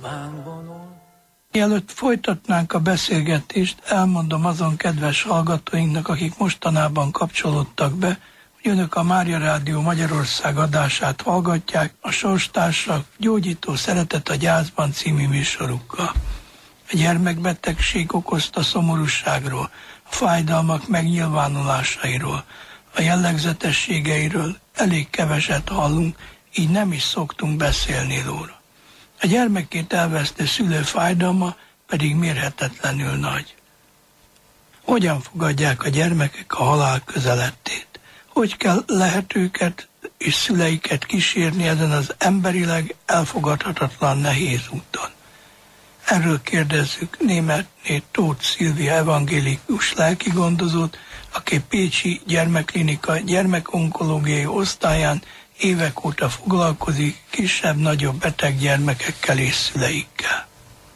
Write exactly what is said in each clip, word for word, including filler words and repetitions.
Mielőtt folytatnánk a beszélgetést, elmondom azon kedves hallgatóinknak, akik mostanában kapcsolódtak be, hogy önök a Mária Rádió Magyarország adását hallgatják, a Sorstársak Gyógyító Szeretet a Gyászban című műsorukkal. A gyermekbetegség okozta szomorúságról, a fájdalmak megnyilvánulásairól, a jellegzetességeiről elég keveset hallunk, így nem is szoktunk beszélni róla. A gyermekét elvesztő szülő fájdalma pedig mérhetetlenül nagy. Hogyan fogadják a gyermekek a halál közelettét? Hogy kell lehet őket és szüleiket kísérni ezen az emberileg elfogadhatatlan nehéz úton? Erről kérdezzük Németné Tóth Szilvia evangélikus lelkigondozót, aki Pécsi Gyermekklinika gyermekonkológiai osztályán évek óta foglalkozik kisebb-nagyobb beteg gyermekekkel és szüleikkel.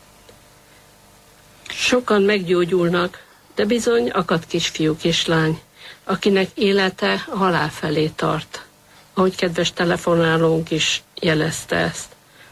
Sokan meggyógyulnak, de bizony akad kisfiú, kislány, akinek élete a halál felé tart. Ahogy kedves telefonálónk is jelezte ezt.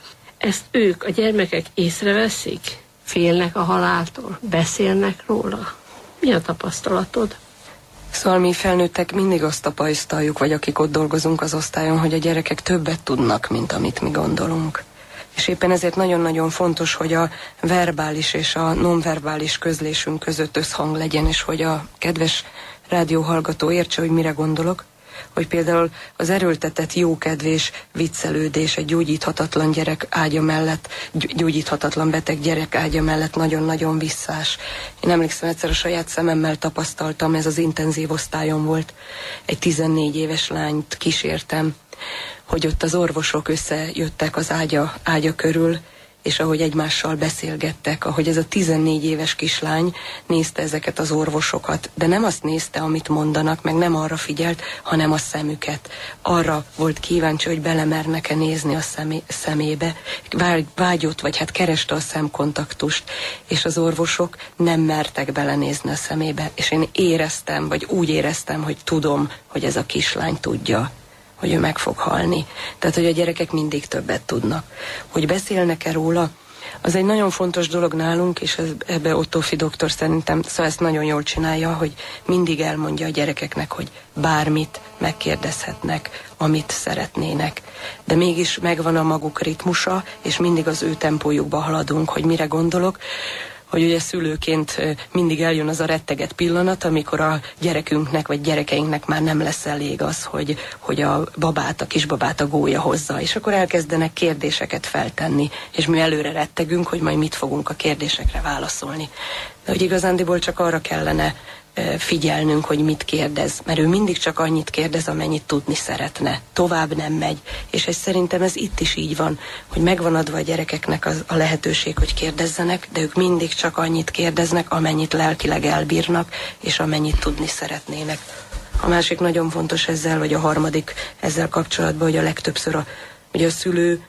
Ezt ők, a gyermekek észreveszik? Félnek a haláltól? Beszélnek róla? Mi a tapasztalatod? Szóval mi felnőttek mindig azt tapasztaljuk, vagy akik ott dolgozunk az osztályon, hogy a gyerekek többet tudnak, mint amit mi gondolunk. És éppen ezért nagyon-nagyon fontos, hogy a verbális és a nonverbális közlésünk között összhang legyen, és hogy a kedves rádióhallgató értse, hogy mire gondolok, hogy például az erőltetett jókedvés, viccelődés egy gyógyíthatatlan gyerek ágya mellett, gyógyíthatatlan beteg gyerek ágya mellett nagyon-nagyon visszás. Én emlékszem, egyszer a saját szememmel tapasztaltam, ez az intenzív osztályon volt, egy tizennégy éves lányt kísértem, hogy ott az orvosok összejöttek az ágya, ágya körül, és ahogy egymással beszélgettek, ahogy ez a tizennégy éves kislány nézte ezeket az orvosokat, de nem azt nézte, amit mondanak, meg nem arra figyelt, hanem a szemüket. Arra volt kíváncsi, hogy belemernek-e nézni a szemé, szemébe. Vágyott, vagy hát kereste a szemkontaktust, és az orvosok nem mertek belenézni a szemébe. És én éreztem, vagy úgy éreztem, hogy tudom, hogy ez a kislány tudja, hogy ő meg fog halni. Tehát, hogy a gyerekek mindig többet tudnak. Hogy beszélnek-e róla, az egy nagyon fontos dolog nálunk, és ez, ebbe Ottófi doktor szerintem, szóval ezt nagyon jól csinálja, hogy mindig elmondja a gyerekeknek, hogy bármit megkérdezhetnek, amit szeretnének. De mégis megvan a maguk ritmusa, és mindig az ő tempójukba haladunk, hogy mire gondolok, hogy ugye szülőként mindig eljön az a retteget pillanat, amikor a gyerekünknek vagy gyerekeinknek már nem lesz elég az, hogy, hogy a babát, a kisbabát a gólya hozza, és akkor elkezdenek kérdéseket feltenni, és mi előre rettegünk, hogy majd mit fogunk a kérdésekre válaszolni. De hogy igazándiból csak arra kellene figyelnünk, hogy mit kérdez, mert ő mindig csak annyit kérdez, amennyit tudni szeretne. Tovább nem megy. És ez szerintem ez itt is így van, hogy megvan adva a gyerekeknek az, a lehetőség, hogy kérdezzenek, de ők mindig csak annyit kérdeznek, amennyit lelkileg elbírnak, és amennyit tudni szeretnének. A másik nagyon fontos ezzel, vagy a harmadik ezzel kapcsolatban, hogy a legtöbbször a, hogy a szülő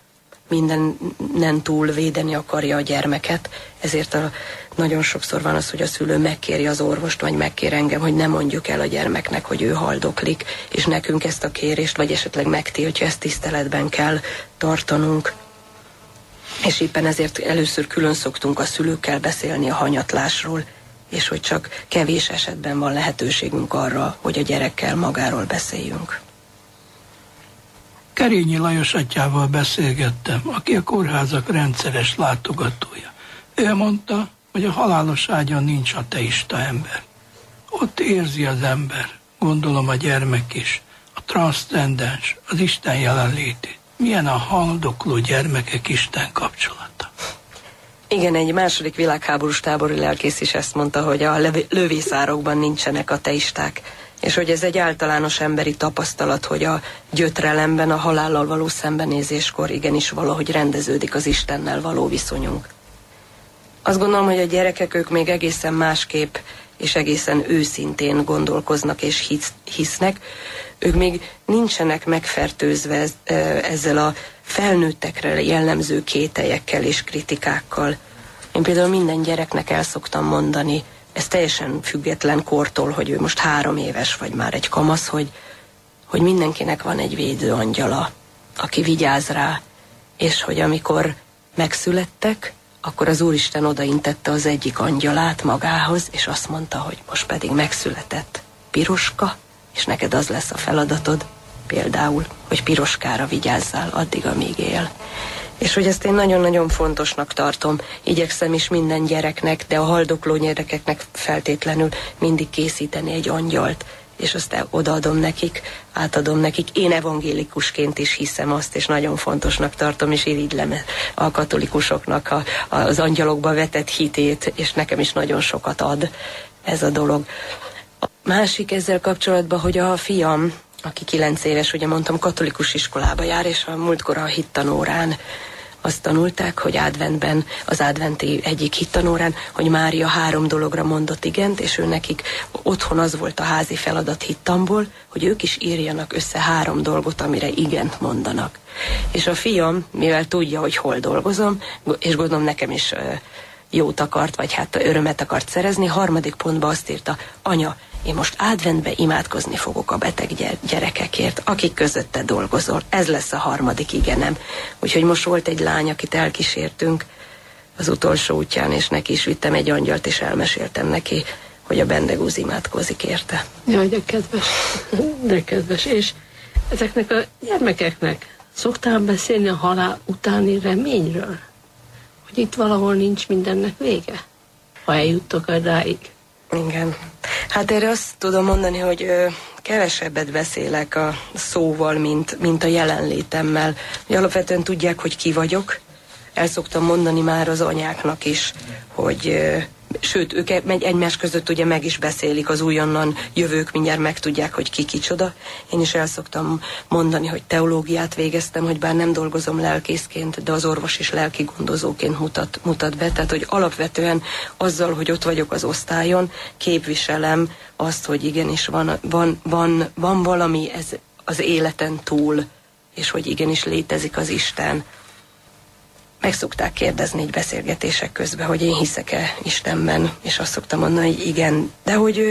mindenen túl védeni akarja a gyermeket, ezért a, nagyon sokszor van az, hogy a szülő megkéri az orvost, vagy megkér engem, hogy ne mondjuk el a gyermeknek, hogy ő haldoklik, és nekünk ezt a kérést, vagy esetleg megtiltja, ezt tiszteletben kell tartanunk. És éppen ezért először külön szoktunk a szülőkkel beszélni a hanyatlásról, és hogy csak kevés esetben van lehetőségünk arra, hogy a gyerekkel magáról beszéljünk. Kerényi Lajos atyával beszélgettem, aki a kórházak rendszeres látogatója. Ő mondta, hogy a halálos ágyon nincs ateista ember. Ott érzi az ember, gondolom a gyermek is, a transzcendens, az Isten jelenlétét. Milyen a haldokló gyermekek Isten kapcsolata? Igen, egy második világháborús tábori lelkész is ezt mondta, hogy a lövészárokban nincsenek ateisták, és hogy ez egy általános emberi tapasztalat, hogy a gyötrelemben, a halállal való szembenézéskor igenis valahogy rendeződik az Istennel való viszonyunk. Azt gondolom, hogy a gyerekek ők még egészen másképp és egészen őszintén gondolkoznak és hisz, hisznek. Ők még nincsenek megfertőzve ezzel a felnőttekre jellemző kételyekkel és kritikákkal. Én például minden gyereknek el szoktam mondani, ez teljesen független kortól, hogy ő most három éves, vagy már egy kamasz, hogy, hogy mindenkinek van egy védő angyala, aki vigyáz rá, és hogy amikor megszülettek, akkor az Úristen odaintette az egyik angyalát magához, és azt mondta, hogy most pedig megszületett Piroska, és neked az lesz a feladatod, például, hogy Piroskára vigyázzál addig, amíg él. És hogy ezt én nagyon-nagyon fontosnak tartom, igyekszem is minden gyereknek, de a haldokló gyerekeknek feltétlenül mindig készíteni egy angyalt, és azt odaadom nekik, átadom nekik. Én evangélikusként is hiszem azt, és nagyon fontosnak tartom, és irigylem a katolikusoknak a, az angyalokba vetett hitét, és nekem is nagyon sokat ad ez a dolog. A másik ezzel kapcsolatban, hogy a fiam, aki kilenc éves, ugye mondtam, katolikus iskolába jár, és a múltkor a hittanórán azt tanulták, hogy adventben, az adventi egyik hittanórán, hogy Mária három dologra mondott igent, és ő nekik otthon az volt a házi feladat hittamból, hogy ők is írjanak össze három dolgot, amire igent mondanak. És a fiam, mivel tudja, hogy hol dolgozom, és gondolom nekem is jót akart, vagy hát örömet akart szerezni, harmadik pontban azt írta, anya, én most adventbe imádkozni fogok a beteg gyerekekért, akik között te dolgozol. Ez lesz a harmadik igenem. Úgyhogy most volt egy lány, akit elkísértünk az utolsó útján, és neki is vittem egy angyalt, és elmeséltem neki, hogy a Bendegúz imádkozik érte. Jaj, de kedves, de kedves. És ezeknek a gyermekeknek szoktál beszélni a halál utáni reményről? Hogy itt valahol nincs mindennek vége? Ha eljuttok odáig. Igen. Hát erre azt tudom mondani, hogy ö, kevesebbet beszélek a szóval, mint, mint a jelenlétemmel. Hogy alapvetően tudják, hogy ki vagyok. El szoktam mondani már az anyáknak is, hogy ö, sőt, ők egymás között ugye meg is beszélik, az újonnan jövők mindjárt megtudják, hogy ki kicsoda. Én is el szoktam mondani, hogy teológiát végeztem, hogy bár nem dolgozom lelkészként, de az orvos is lelki gondozóként mutat, mutat be. Tehát, hogy alapvetően azzal, hogy ott vagyok az osztályon, képviselem azt, hogy igenis van, van, van, van valami ez az életen túl, és hogy igenis létezik az Isten. Meg szokták kérdezni így beszélgetések közben, hogy én hiszek-e Istenben, és azt szoktam mondani, hogy igen, de hogy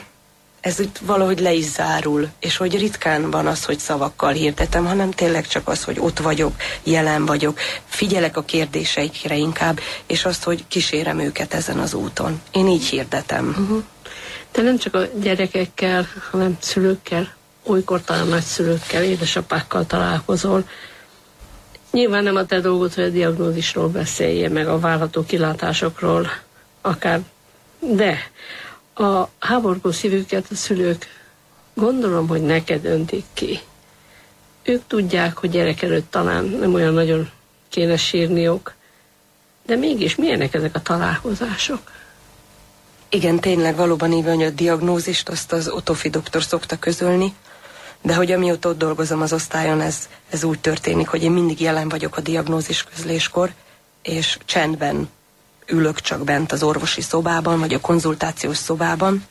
ez itt valahogy le is zárul, és hogy ritkán van az, hogy szavakkal hirdetem, hanem tényleg csak az, hogy ott vagyok, jelen vagyok, figyelek a kérdéseikre inkább, és azt, hogy kísérem őket ezen az úton. Én így hirdetem. Uh-huh. De nem csak a gyerekekkel, hanem szülőkkel, olykor talán nagyszülőkkel, édesapákkal találkozol. Nyilván nem a te dolgod, hogy a diagnózisról beszéljél, meg a várható kilátásokról, akár, de a háborgó szívüket a szülők gondolom, hogy neked öntik ki. Ők tudják, hogy gyerek előtt talán nem olyan nagyon kéne sírniuk, de mégis milyenek ezek a találkozások? Igen, tényleg valóban így van, hogy a diagnózist azt az Otofi doktor szokta közölni, de hogy amióta ott dolgozom az osztályon, ez, ez úgy történik, hogy én mindig jelen vagyok a diagnózis közléskor, és csendben ülök csak bent az orvosi szobában, vagy a konzultációs szobában.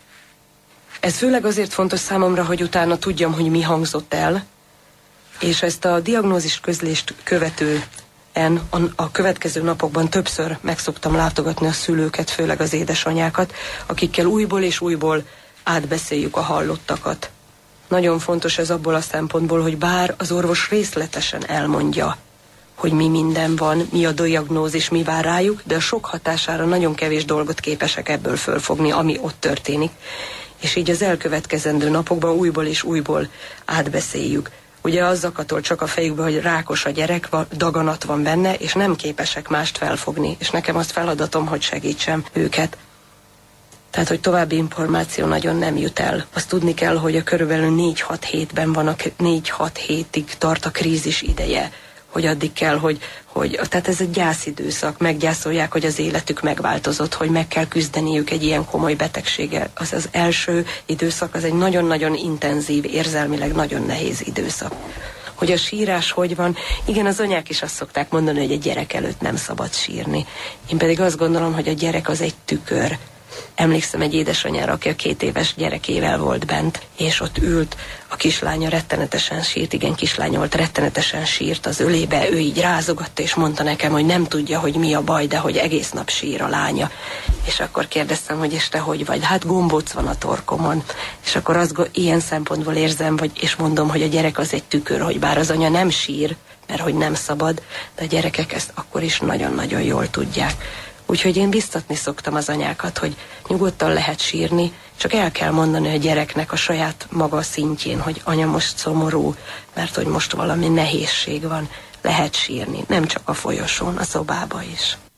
Ez főleg azért fontos számomra, hogy utána tudjam, hogy mi hangzott el, és ezt a diagnózis közlést követően a, a következő napokban többször meg szoktam látogatni a szülőket, főleg az édesanyákat, akikkel újból és újból átbeszéljük a hallottakat. Nagyon fontos ez abból a szempontból, hogy bár az orvos részletesen elmondja, hogy mi minden van, mi a diagnózis, mi vár rájuk, de a sok hatására nagyon kevés dolgot képesek ebből fölfogni, ami ott történik. És így az elkövetkezendő napokban újból és újból átbeszéljük. Ugye az zakatol csak a fejükbe, hogy rákos a gyerek, daganat van benne, és nem képesek mást felfogni. És nekem azt feladatom, hogy segítsem őket. Tehát, hogy további információ nagyon nem jut el. Azt tudni kell, hogy a körülbelül négy-hat hétben van, a négy-hat hétig tart a krízis ideje, hogy addig kell, hogy, hogy tehát ez egy gyászidőszak, meggyászolják, hogy az életük megváltozott, hogy meg kell küzdeniük egy ilyen komoly betegséggel. Az az első időszak, az egy nagyon-nagyon intenzív, érzelmileg nagyon nehéz időszak. Hogy a sírás hogy van, igen, az anyák is azt szokták mondani, hogy egy gyerek előtt nem szabad sírni. Én pedig azt gondolom, hogy a gyerek az egy tükör. Emlékszem egy édesanyára, aki a két éves gyerekével volt bent, és ott ült, a kislánya rettenetesen sírt, igen, kislánya volt, rettenetesen sírt az ölébe, ő így rázogatta, és mondta nekem, hogy nem tudja, hogy mi a baj, de hogy egész nap sír a lánya. És akkor kérdeztem, hogy és te hogy vagy? Hát gombóc van a torkomon. És akkor azt ilyen szempontból érzem, vagy, és mondom, hogy a gyerek az egy tükör, hogy bár az anya nem sír, mert hogy nem szabad, de a gyerekek ezt akkor is nagyon-nagyon jól tudják. Úgyhogy én biztatni szoktam az anyákat, hogy nyugodtan lehet sírni, csak el kell mondani a gyereknek a saját maga szintjén, hogy anya most szomorú, mert hogy most valami nehézség van. Lehet sírni, nem csak a folyosón, a szobába is.